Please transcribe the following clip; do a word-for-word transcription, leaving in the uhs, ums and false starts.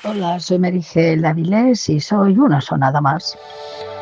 Hola, soy Merigel Avilés y soy una sonada más.